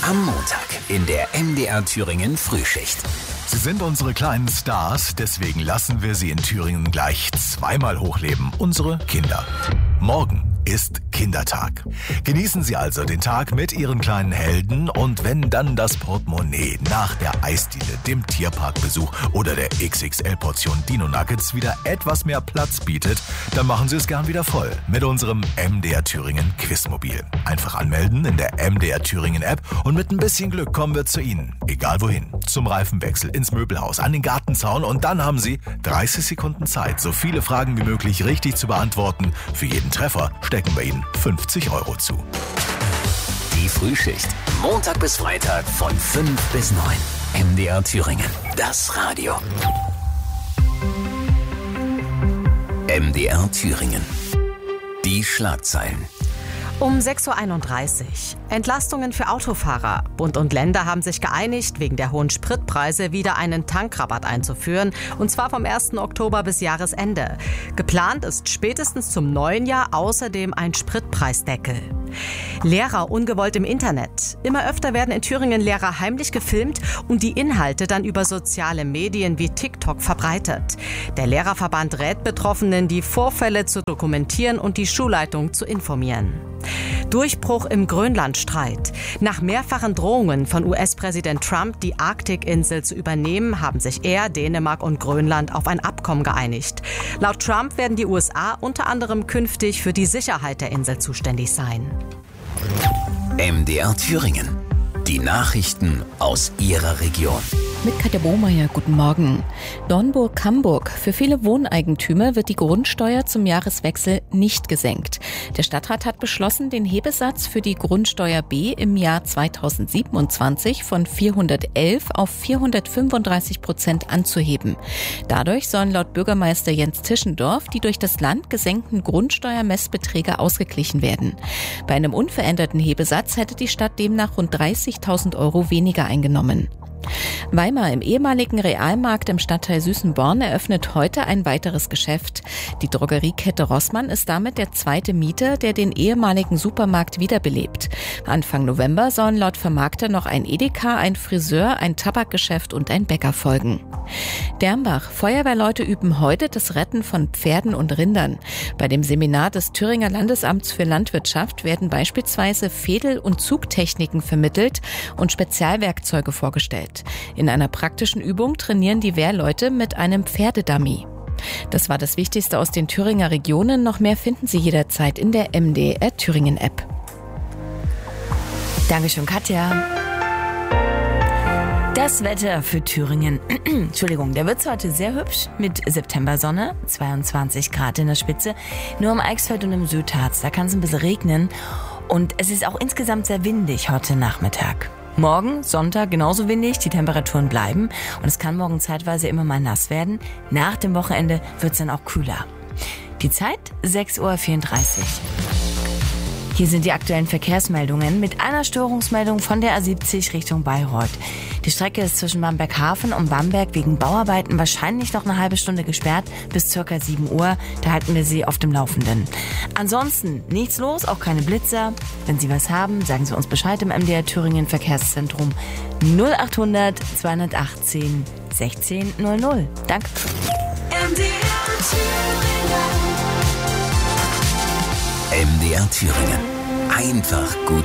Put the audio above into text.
Am Montag in der MDR Thüringen Frühschicht. Sie sind unsere kleinen Stars, deswegen lassen wir sie in Thüringen gleich zweimal hochleben. Unsere Kinder. Morgen ist Kindertag. Genießen Sie also den Tag mit Ihren kleinen Helden und wenn dann das Portemonnaie nach der Eisdiele, dem Tierparkbesuch oder der XXL-Portion Dino-Nuggets wieder etwas mehr Platz bietet, dann machen Sie es gern wieder voll mit unserem MDR Thüringen Quizmobil. Einfach anmelden in der MDR Thüringen App und mit ein bisschen Glück kommen wir zu Ihnen. Egal wohin. Zum Reifenwechsel, ins Möbelhaus, an den Gartenzaun und dann haben Sie 30 Sekunden Zeit, so viele Fragen wie möglich richtig zu beantworten. Für jeden Treffer stecken wir Ihnen 50 € zu. Die Frühschicht. Montag bis Freitag von 5 bis 9. MDR Thüringen. Das Radio. MDR Thüringen. Die Schlagzeilen. Um 6.31 Uhr. Entlastungen für Autofahrer. Bund und Länder haben sich geeinigt, wegen der hohen Spritpreise wieder einen Tankrabatt einzuführen. Und zwar vom 1. Oktober bis Jahresende. Geplant ist spätestens zum neuen Jahr außerdem ein Spritpreisdeckel. Lehrer ungewollt im Internet. Immer öfter werden in Thüringen Lehrer heimlich gefilmt und die Inhalte dann über soziale Medien wie TikTok verbreitet. Der Lehrerverband rät Betroffenen, die Vorfälle zu dokumentieren und die Schulleitung zu informieren. Durchbruch im Grönlandstreit. Nach mehrfachen Drohungen von US-Präsident Trump, die Arktikinsel zu übernehmen, haben sich er, Dänemark und Grönland auf ein Abkommen geeinigt. Laut Trump werden die USA unter anderem künftig für die Sicherheit der Insel zuständig sein. MDR Thüringen. Die Nachrichten aus Ihrer Region. Mit Katja Bohmeier, guten Morgen. Dornburg-Camburg. Für viele Wohneigentümer wird die Grundsteuer zum Jahreswechsel nicht gesenkt. Der Stadtrat hat beschlossen, den Hebesatz für die Grundsteuer B im Jahr 2027 von 411 auf 435% anzuheben. Dadurch sollen laut Bürgermeister Jens Tischendorf die durch das Land gesenkten Grundsteuermessbeträge ausgeglichen werden. Bei einem unveränderten Hebesatz hätte die Stadt demnach rund 30.000 € weniger eingenommen. Weimar im ehemaligen Realmarkt im Stadtteil Süßenborn eröffnet heute ein weiteres Geschäft. Die Drogeriekette Rossmann ist damit der zweite Mieter, der den ehemaligen Supermarkt wiederbelebt. Anfang November sollen laut Vermarkter noch ein Edeka, ein Friseur, ein Tabakgeschäft und ein Bäcker folgen. Dernbach. Feuerwehrleute üben heute das Retten von Pferden und Rindern. Bei dem Seminar des Thüringer Landesamts für Landwirtschaft werden beispielsweise Fädel- und Zugtechniken vermittelt und Spezialwerkzeuge vorgestellt. In einer praktischen Übung trainieren die Wehrleute mit einem Pferdedummy. Das war das Wichtigste aus den Thüringer Regionen. Noch mehr finden Sie jederzeit in der MDR Thüringen App. Dankeschön, Katja. Das Wetter für Thüringen. Entschuldigung, der wird heute sehr hübsch mit Septembersonne, 22 Grad in der Spitze. Nur im Eichsfeld und im Südharz, da kann es ein bisschen regnen. Und es ist auch insgesamt sehr windig heute Nachmittag. Morgen, Sonntag, genauso windig, die Temperaturen bleiben und es kann morgen zeitweise immer mal nass werden. Nach dem Wochenende wird es dann auch kühler. Die Zeit 6.34 Uhr. Hier sind die aktuellen Verkehrsmeldungen mit einer Störungsmeldung von der A70 Richtung Bayreuth. Die Strecke ist zwischen Bamberg-Hafen und Bamberg wegen Bauarbeiten wahrscheinlich noch eine halbe Stunde gesperrt bis ca. 7 Uhr. Da halten wir Sie auf dem Laufenden. Ansonsten nichts los, auch keine Blitzer. Wenn Sie was haben, sagen Sie uns Bescheid im MDR Thüringen Verkehrszentrum 0800 218 1600. Danke. MDR Thüringen. Einfach gut